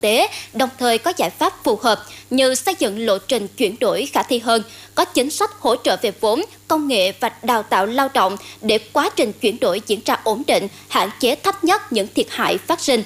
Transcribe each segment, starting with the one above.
tế, đồng thời có giải pháp phù hợp như xây dựng lộ trình chuyển đổi khả thi hơn, có chính sách hỗ trợ về vốn, công nghệ và đào tạo lao động để quá trình chuyển đổi diễn ra ổn định, hạn chế thấp nhất những thiệt hại phát sinh.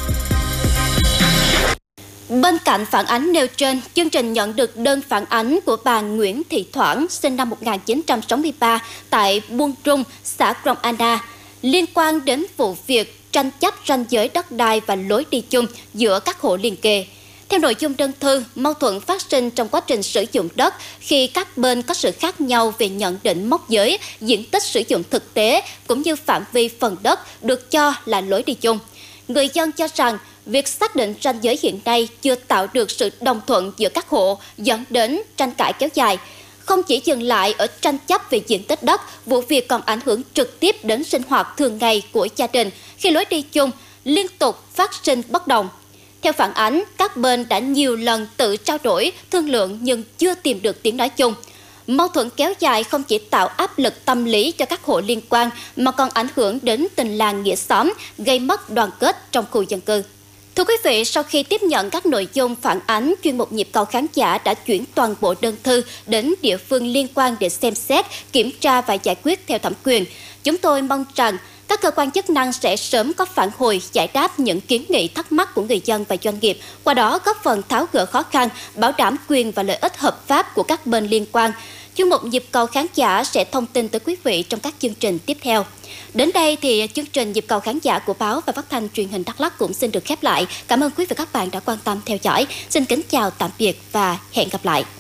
Bên cạnh phản ánh nêu trên, chương trình nhận được đơn phản ánh của bà Nguyễn Thị Thoảng, sinh năm 1963, tại Buôn Trung, xã Krông Anna, liên quan đến vụ việc tranh chấp ranh giới đất đai và lối đi chung giữa các hộ liền kề. Theo nội dung đơn thư, mâu thuẫn phát sinh trong quá trình sử dụng đất khi các bên có sự khác nhau về nhận định mốc giới, diện tích sử dụng thực tế cũng như phạm vi phần đất được cho là lối đi chung. Người dân cho rằng việc xác định ranh giới hiện nay chưa tạo được sự đồng thuận giữa các hộ, dẫn đến tranh cãi kéo dài. Không chỉ dừng lại ở tranh chấp về diện tích đất, vụ việc còn ảnh hưởng trực tiếp đến sinh hoạt thường ngày của gia đình khi lối đi chung liên tục phát sinh bất đồng. Theo phản ánh, các bên đã nhiều lần tự trao đổi, thương lượng nhưng chưa tìm được tiếng nói chung. Mâu thuẫn kéo dài không chỉ tạo áp lực tâm lý cho các hộ liên quan mà còn ảnh hưởng đến tình làng nghĩa xóm, gây mất đoàn kết trong khu dân cư. Thưa quý vị, sau khi tiếp nhận các nội dung phản ánh, chuyên mục Nhịp cầu khán giả đã chuyển toàn bộ đơn thư đến địa phương liên quan để xem xét, kiểm tra và giải quyết theo thẩm quyền. Chúng tôi mong rằng các cơ quan chức năng sẽ sớm có phản hồi, giải đáp những kiến nghị thắc mắc của người dân và doanh nghiệp, qua đó góp phần tháo gỡ khó khăn, bảo đảm quyền và lợi ích hợp pháp của các bên liên quan. Chuyên mục Nhịp cầu khán giả sẽ thông tin tới quý vị trong các chương trình tiếp theo. Đến đây thì chương trình Nhịp cầu khán giả của báo và phát thanh truyền hình Đắk Lắk cũng xin được khép lại. Cảm ơn quý vị và các bạn đã quan tâm theo dõi. Xin kính chào tạm biệt và hẹn gặp lại.